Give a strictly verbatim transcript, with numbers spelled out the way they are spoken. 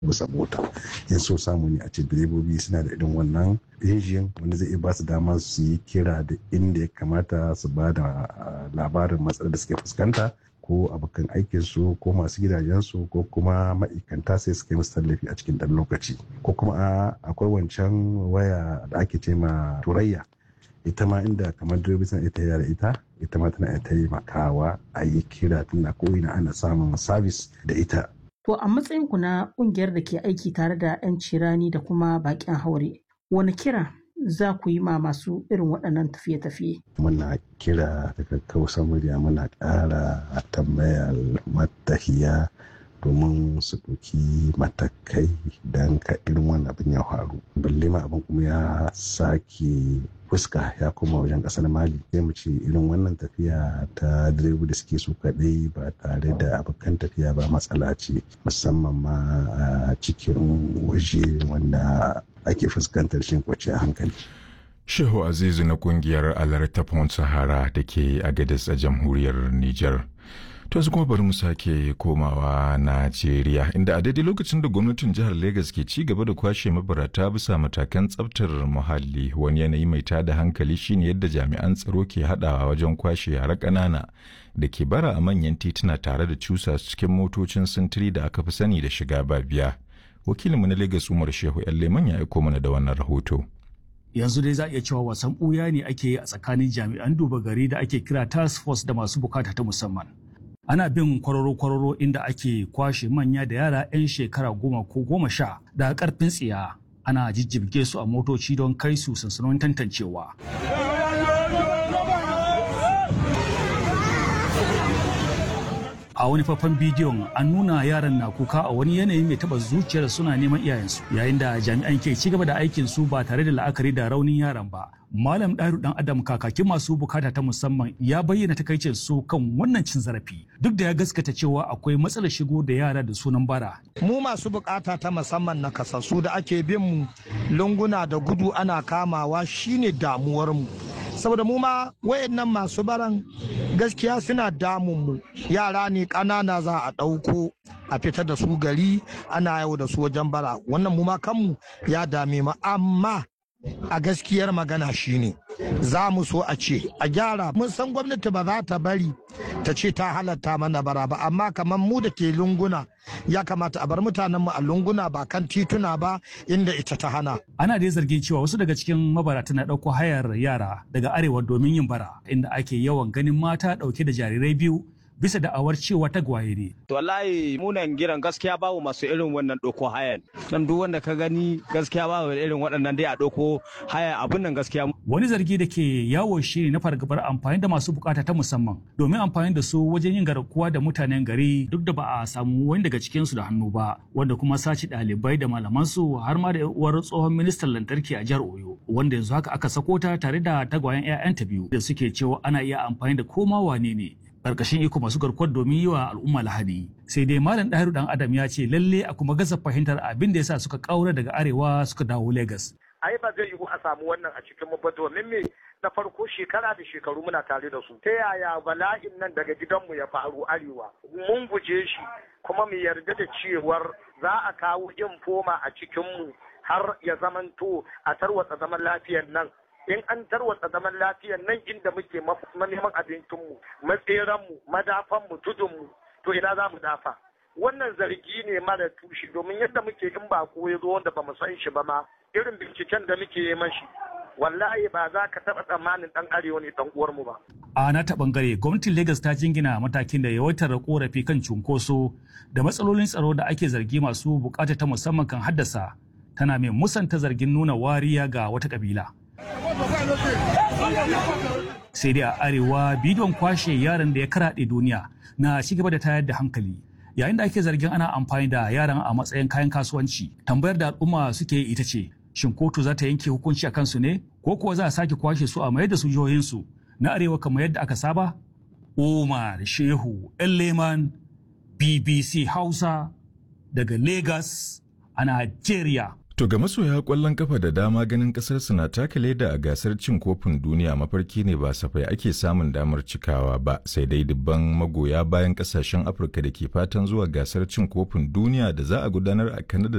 bisa mota. In so samu ne a ce direbobi suna da irin wannan injin wanda zai iya ba su dama su yi kira da inda ya kamata su ba da labarin matsalar da suke fuskanta, ko abokan aikinsu ko masu gidajensu ko kuma ma'aikanta sai su kai musu tallafi a cikin ɗan lokaci. Ko kuma akwai wancan waya da ake ce ma turayya, ita ma inda kamar direbobi suna ita da ita ita ma tana taimakawa a yi kira tunda ko ina ana samun sabis da ita. To a matsayin ku na ƙungiyar da ke aiki tare da 'yan cirani da kuma baƙin haure, wani kira za ku yi ma masu irin waɗannan tafiye-tafiye? Muna kira daga kausar murya, muna ƙara tambayar matahiya domin su ɗauki matakai don ka irin wannan abin ya faru. Balle ma abin kuma ya sake fuska ya koma wajen ƙasar Mali. Sai mu ce irin wannan tafiya ta direba da suke su kaɗai ba tare da abokan tafiya ba matsala ce, musamman ma a cikin waje wanda ake fuskantar shin kwanciyar hankali. Shehu Azizu na kungiyar Alerta Pont Sahara da ke Agadez a jamhuriyar Nijar. To su kuma bari mu sake komawa Najeriya, inda a daidai lokacin da gwamnatin jihar Legas ke ci gaba da kwashe mabarata bisa matakan tsaftar muhalli, wani yanayi mai tada hankali shine yadda jami'an tsaro ke haɗawa wajen kwashe yara ƙanana da ke bara a manyan tituna tare da cusa cikin motocin sintiri da aka fi sani da shiga ba biya. Wakilinmu na Legas Umar Shehu Leman ya aiko mana da wannan rahoto. Yanzu dai za a iya cewa wasan ɓuya ne ake yi a tsakanin jami'an duba gari da ake kira task force da masu bukata ta musamman. Ana bin kwararo-kwararo inda ake kwashe manya da yara 'yan shekara goma ko goma sha da karfin tsiya, ana jijjibge su a motoci don kai su sansanonin tantancewa. A wani faifan bidiyon an nuna yaran na kuka a wani yanayi mai taba zuciyar suna neman iyayensu, yayin da jami'an ke ci gaba da aikin su ba tare da la'akari da raunin yaran ba. Malam Ɗahiru Dan Adam, kakakin masu bukata ta musamman, ya bayyana takaicin su kan wannan cin zarafi, duk da ya gaskata cewa akwai matsalar shigo da yara da sunan bara. Mu masu bukata ta musamman na kasassu da ake bin mu lunguna da gudu ana kamawa shine damuwar mu. Saboda mu ma wayannan masu baran gaskiya suna damun mu. Yara ne ƙanana za a ɗauko a fitar da su gari ana yau da su wajen bara. Wannan mu ma kanmu ya dame mu, amma a gaskiyar magana shine za mu so a ce a gyara. Mun san gwamnati ba za ta bari ta ce ta halatta mana bara ba, amma kamar mu da ke lunguna ya kamata a bar mutanenmu a lunguna ba kan tituna ba inda ita ta hana. Ana dai zargin cewa wasu daga cikin mabarata na ɗauko hayar yara daga arewa domin yin bara, inda ake yawan ganin mata ɗauke da jarirai biyu bisa da'awar cewa tagwaye ne. To wallahi munan giran gaskiya babu masu irin wannan ɗauko hayan. Dan duk wanda ka gani gaskiya babu irin waɗannan dai a ɗauko haya abun nan gaskiya. Wani zargi da ke yawo shi na fargabar amfani da masu bukata ta musamman domin amfani da su wajen yin garkuwa da mutanen gari, duk da ba a samu wani daga cikin su da hannu ba, wanda kuma sace ɗalibai da malaman su har ma da uwar tsohon ministan lantarki a jihar Oyo, wanda yanzu haka aka sako ta tare da tagwayen 'ya'yanta biyu da suke cewa ana iya amfani da koma wane ne ƙarƙashin iko masu garkuwar domin yi wa al'umma lahadi. Sai dai Malam Ɗahiru Dan Adam ya ce lalle a kuma gaza fahimtar abin da ya sa suka ƙaura daga arewa suka dawo Legas. Ai ba zai yiwu a samu wannan a cikin mu ba, domin me na farko shekara da shekaru muna tare da su. Ta yaya bala'in nan daga gidanmu ya faru arewa? Mun guje shi kuma mu yarda da cewar za a kawo infoma a cikinmu har ya zamanto a tarwatsa zaman lafiyar nan. In an tarwatsa zaman lafiyar nan inda muke neman abincinmu, matseranmu, madafanmu, tudunmu, to ina za mu dafa? Wannan zargi ne mara tushe, domin yadda muke in ba ko ya zo wanda ba mu san shi ba ma, irin binciken da muke yi mashi, wallahi ba za ka taɓa tsammanin ɗan arewa ne ɗan uwarmu ba. A nata ɓangare, gwamnatin Legas ta jingina matakin da yawaitar korafi kan cunkoso da matsalolin tsaro da ake zargi masu bukata ta musamman kan haddasa, tana mai musanta zargin nuna wariya ga wata kabila. Sai dai a arewa bidiyon kwashe yaran da ya karaɗe duniya na ci gaba da tayar da hankali, yayin da ake zargin ana amfani da yaran a matsayin kayan kasuwanci. Tambayar da al'umma suke yi ita ce, shin kotu za ta yanke hukunci a kansu ne, ko kuwa za a sake kwashe su a mayar da su jihohinsu na arewa kamar yadda aka saba? Umar Shehu Leman, B B C Hausa daga Legas a Najeriya. To ga masoya kwallon kafa da dama ganin kasar su na taka leda a gasar cin kofin duniya mafarki ne ba safai ake samun damar cikawa ba, sai dai dubban magoya bayan kasashen Afirka da ke fatan zuwa gasar cin kofin duniya da za a gudanar a Canada